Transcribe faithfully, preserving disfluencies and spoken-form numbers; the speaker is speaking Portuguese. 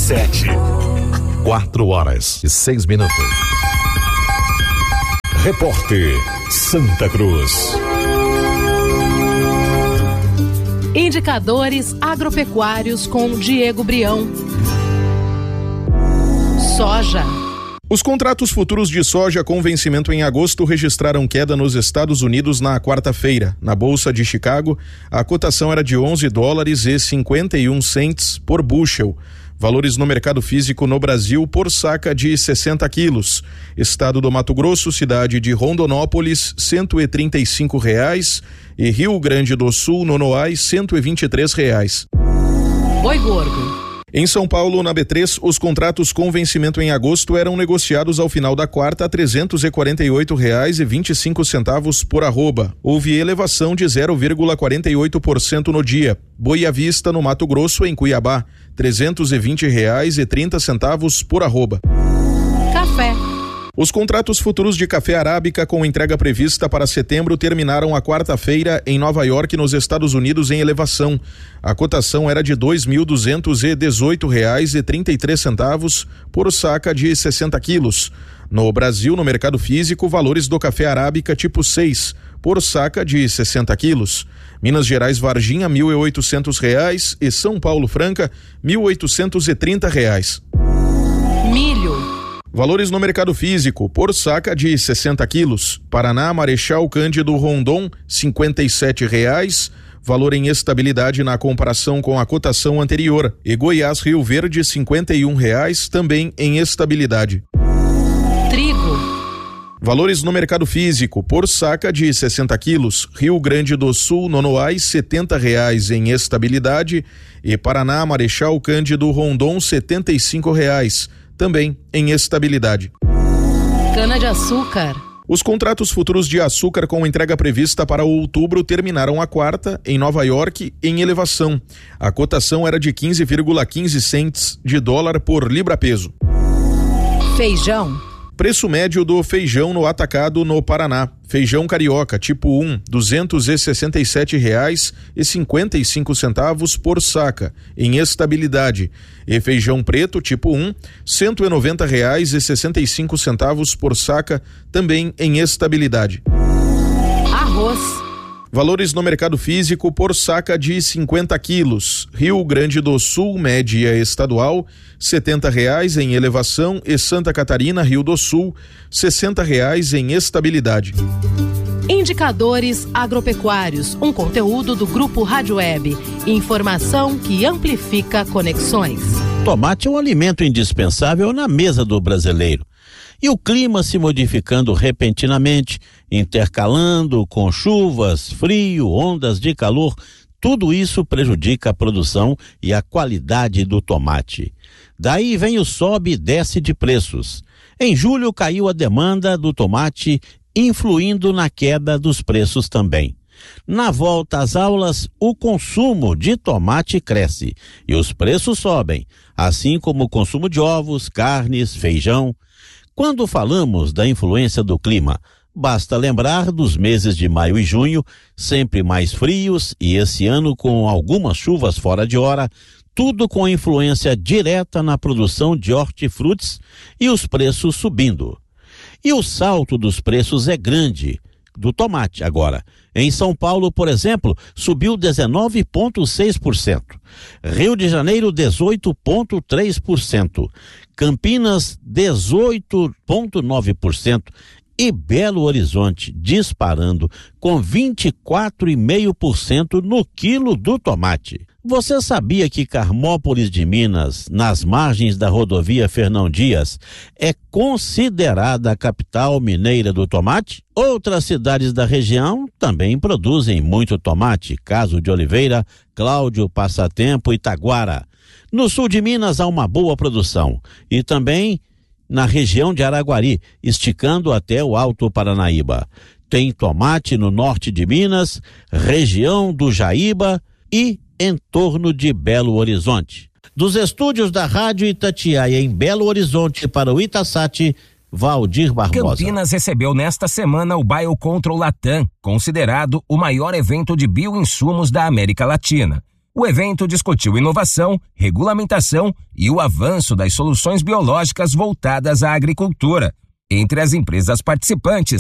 sete. Quatro horas e seis minutos. Repórter Santa Cruz. Indicadores agropecuários com Diego Brião. Soja. Os contratos futuros de soja com vencimento em agosto registraram queda nos Estados Unidos na quarta-feira. Na Bolsa de Chicago, a cotação era de onze dólares e cinquenta e um centes por bushel. Valores no mercado físico no Brasil por saca de sessenta quilos. Estado do Mato Grosso, cidade de Rondonópolis, cento e trinta e cinco reais. E Rio Grande do Sul, Nonoai, cento e vinte e três reais. Boi gordo. Em São Paulo, na B três, os contratos com vencimento em agosto eram negociados ao final da quarta a trezentos e quarenta e oito reais e vinte e cinco centavos por arroba. Houve elevação de zero vírgula quarenta e oito por cento no dia. Boi à vista no Mato Grosso, em Cuiabá, trezentos e vinte reais e trinta centavos por arroba. Café. Os contratos futuros de café arábica com entrega prevista para setembro terminaram a quarta-feira em Nova York, nos Estados Unidos, em elevação. A cotação era de dois mil duzentos e dezoito reais e trinta e três centavos por saca de sessenta quilos. No Brasil, no mercado físico, valores do café arábica tipo seis por saca de sessenta quilos. Minas Gerais Varginha, mil e oitocentos reais e São Paulo Franca, mil oitocentos e trinta reais. Milho. Valores no mercado físico, por saca de sessenta quilos. Paraná, Marechal Cândido Rondon, cinquenta e sete reais. Valor em estabilidade na comparação com a cotação anterior. E Goiás, Rio Verde, cinquenta e um reais, também em estabilidade. Trigo. Valores no mercado físico, por saca de sessenta quilos. Rio Grande do Sul, Nonoai, setenta reais em estabilidade. E Paraná, Marechal Cândido Rondon, setenta e cinco reais. Também em estabilidade. Cana-de-açúcar. Os contratos futuros de açúcar com entrega prevista para outubro terminaram a quarta, em Nova York, em elevação. A cotação era de quinze vírgula quinze centes de dólar por libra-peso. Feijão. Preço médio do feijão no atacado no Paraná. Feijão carioca tipo um, duzentos e sessenta e sete reais e cinquenta e cinco centavos por saca, em estabilidade. E feijão preto tipo um, cento e noventa reais e sessenta e cinco centavos por saca, também em estabilidade. Arroz. Valores no mercado físico por saca de cinquenta quilos. Rio Grande do Sul, média estadual, setenta reais em elevação e Santa Catarina, Rio do Sul, sessenta reais em estabilidade. Indicadores agropecuários, um conteúdo do Grupo Rádio Web. Informação que amplifica conexões. Tomate é um alimento indispensável na mesa do brasileiro. E o clima se modificando repentinamente, intercalando com chuvas, frio, ondas de calor, tudo isso prejudica a produção e a qualidade do tomate. Daí vem o sobe e desce de preços. Em julho caiu a demanda do tomate, influindo na queda dos preços também. Na volta às aulas, o consumo de tomate cresce e os preços sobem, assim como o consumo de ovos, carnes, feijão. Quando falamos da influência do clima, basta lembrar dos meses de maio e junho, sempre mais frios e esse ano com algumas chuvas fora de hora, tudo com influência direta na produção de hortifrutis e os preços subindo. E o salto dos preços é grande, do tomate agora. Em São Paulo, por exemplo, subiu dezenove vírgula seis por cento. Rio de Janeiro, dezoito vírgula três por cento. Campinas, dezoito vírgula nove por cento. E Belo Horizonte disparando com vinte e quatro vírgula cinco por cento no quilo do tomate. Você sabia que Carmópolis de Minas, nas margens da rodovia Fernão Dias, é considerada a capital mineira do tomate? Outras cidades da região também produzem muito tomate, Caso de Oliveira, Cláudio, Passatempo e Itaguara. No sul de Minas há uma boa produção e também na região de Araguari, esticando até o Alto Paranaíba. Tem tomate no norte de Minas, região do Jaíba e em torno de Belo Horizonte. Dos estúdios da Rádio Itatiaia em Belo Horizonte para o Itasat, Valdir Barbosa. Campinas recebeu nesta semana o Biocontrol Latam, considerado o maior evento de bioinsumos da América Latina. O evento discutiu inovação, regulamentação e o avanço das soluções biológicas voltadas à agricultura. Entre as empresas participantes